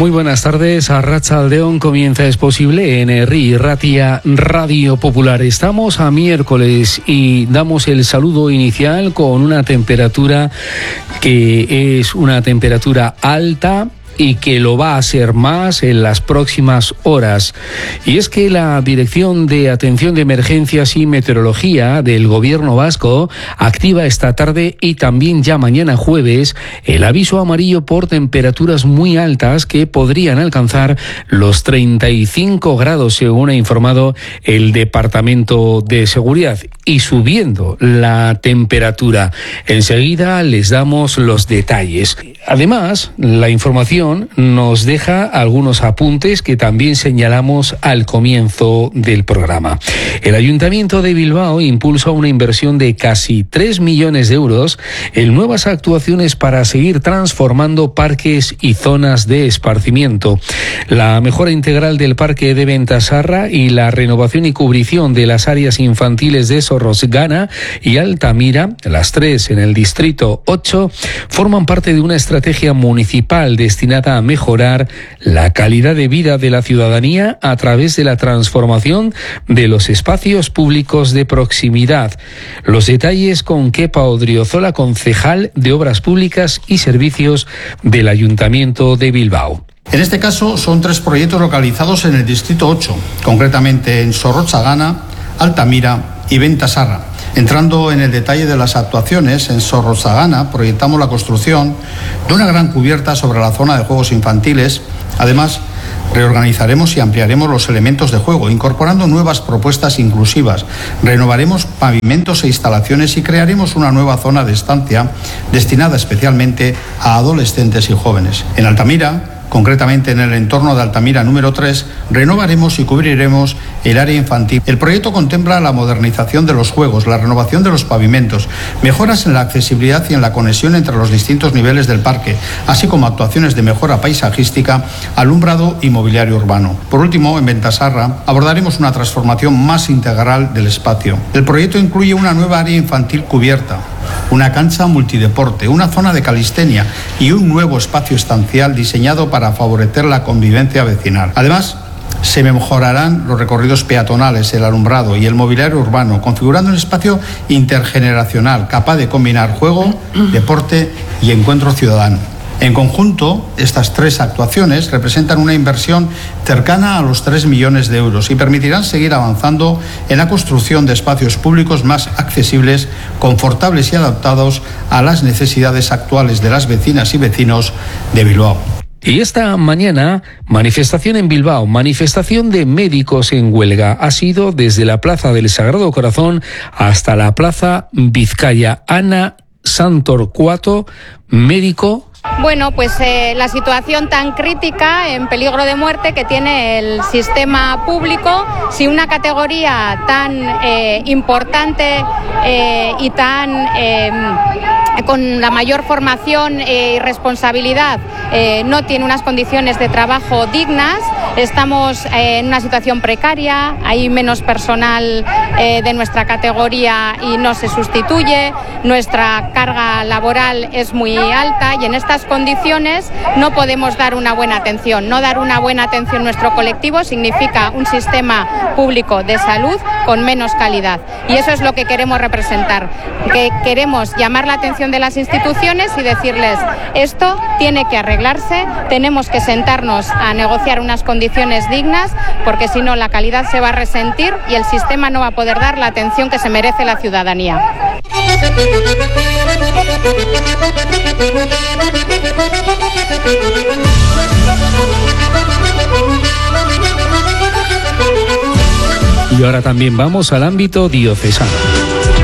Muy buenas tardes, Arratsaldeon comienza Es Posible en Herri Irratia Radio Popular. Estamos a miércoles y damos el saludo inicial con una temperatura que es una temperatura alta y que lo va a ser más en las próximas horas. Y es que la Dirección de Atención de Emergencias y Meteorología del Gobierno vasco activa esta tarde y también ya mañana jueves el aviso amarillo por temperaturas muy altas que podrían alcanzar los 35 grados, según ha informado el Departamento de Seguridad. Y subiendo la temperatura. Enseguida les damos los detalles. Además, la información nos deja algunos apuntes que también señalamos al comienzo del programa. El Ayuntamiento de Bilbao impulsa una inversión de casi 3 millones de euros en nuevas actuaciones para seguir transformando parques y zonas de esparcimiento. La mejora integral del parque de Bentasarra y la renovación y cubrición de las áreas infantiles de Sorrozgana y Altamira, las tres en el distrito 8, forman parte de una estrategia municipal destinada a mejorar la calidad de vida de la ciudadanía a través de la transformación de los espacios públicos de proximidad. Los detalles con Kepa Odriozola, concejal de Obras Públicas y Servicios del Ayuntamiento de Bilbao. En este caso son 3 proyectos localizados en el distrito 8, concretamente en Sorrozgana, Altamira y Bentasarra. Entrando en el detalle de las actuaciones, en Sorrozgana proyectamos la construcción de una gran cubierta sobre la zona de juegos infantiles. Además, reorganizaremos y ampliaremos los elementos de juego, incorporando nuevas propuestas inclusivas. Renovaremos pavimentos e instalaciones y crearemos una nueva zona de estancia destinada especialmente a adolescentes y jóvenes. En Altamira, concretamente en el entorno de Altamira número 3, renovaremos y cubriremos el área infantil. El proyecto contempla la modernización de los juegos, la renovación de los pavimentos, mejoras en la accesibilidad y en la conexión entre los distintos niveles del parque, así como actuaciones de mejora paisajística, alumbrado y mobiliario urbano. Por último, en Bentasarra abordaremos una transformación más integral del espacio. El proyecto incluye una nueva área infantil cubierta, una cancha multideporte, una zona de calistenia y un nuevo espacio estancial diseñado para favorecer la convivencia vecinal. Además, se mejorarán los recorridos peatonales, el alumbrado y el mobiliario urbano, configurando un espacio intergeneracional capaz de combinar juego, deporte y encuentro ciudadano. En conjunto, estas 3 actuaciones representan una inversión cercana a los 3 millones de euros y permitirán seguir avanzando en la construcción de espacios públicos más accesibles, confortables y adaptados a las necesidades actuales de las vecinas y vecinos de Bilbao. Y esta mañana, manifestación en Bilbao, manifestación de médicos en huelga. Ha sido desde la Plaza del Sagrado Corazón hasta la Plaza Vizcaya. Ana Santorcuato, médico. Bueno, pues la situación tan crítica, en peligro de muerte, que tiene el sistema público, si una categoría tan importante y tan con la mayor formación y responsabilidad no tiene unas condiciones de trabajo dignas. Estamos en una situación precaria, hay menos personal de nuestra categoría y no se sustituye, nuestra carga laboral es muy alta y en estas condiciones no podemos dar una buena atención. No dar una buena atención a nuestro colectivo significa un sistema público de salud con menos calidad y eso es lo que queremos representar, que queremos llamar la atención de las instituciones y decirles esto tiene que arreglarse, tenemos que sentarnos a negociar unas condiciones dignas porque si no la calidad se va a resentir y el sistema no va a poder dar la atención que se merece la ciudadanía. Y ahora también vamos al ámbito diocesano.